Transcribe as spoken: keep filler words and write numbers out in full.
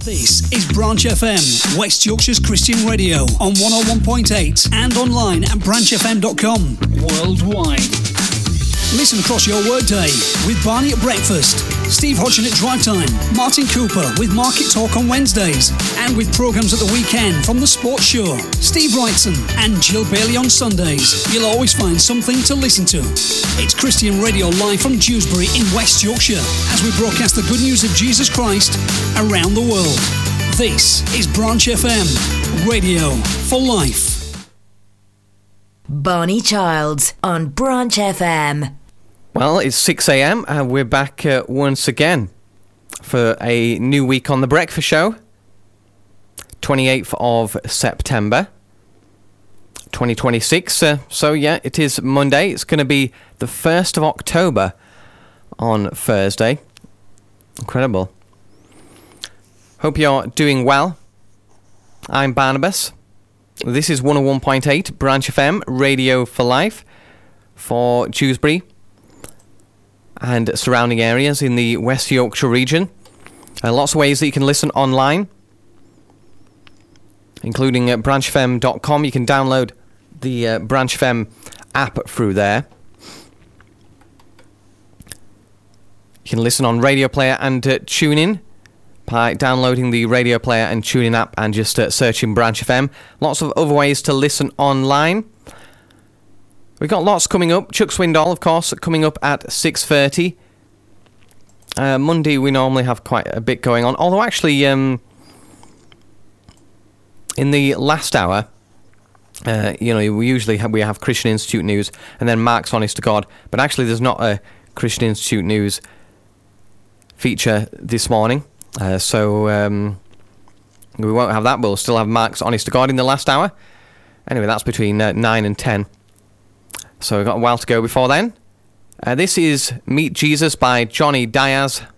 This is Branch F M, West Yorkshire's Christian radio on one oh one point eight and online at branch f m dot com. Worldwide. Listen across your workday with Barney at breakfast, Steve Hodgson at drive time, Martin Cooper with Market Talk on Wednesdays, and with programmes at the weekend from The Sports Show, Steve Wrightson and Jill Bailey on Sundays. You'll always find something to listen to. It's Christian Radio live from Dewsbury in West Yorkshire as we broadcast the good news of Jesus Christ around the world. This is Branch F M, radio for life. Barney Childs on Branch F M. Well, it's six a.m. and we're back uh, once again for a new week on The Breakfast Show. twenty-eighth of September, twenty twenty-six. Uh, so, yeah, it is Monday. It's going to be the first of October on Thursday. Incredible. Hope you're doing well. I'm Barnabas. This is one oh one point eight Branch F M, Radio for Life for Dewsbury and surrounding areas in the West Yorkshire region. Uh, lots of ways that you can listen online, including uh, branch f m dot com. You can download the uh, Branch F M app through there. You can listen on Radio Player and uh, tune in by downloading the Radio Player and TuneIn app and just uh, searching Branch F M. Lots of other ways to listen online. We've got lots coming up. Chuck Swindoll, of course, coming up at six thirty. Uh, Monday, we normally have quite a bit going on. Although, actually, um, in the last hour, uh, you know, we usually have, we have Christian Institute News and then Mark's Honest to God. But actually, there's not a Christian Institute News feature this morning. Uh, so, um, we won't have that. We'll still have Mark's Honest to God in the last hour. Anyway, that's between uh, nine and ten. So we've got a while to go before then. Uh, this is Meet Jesus by Johnny Diaz.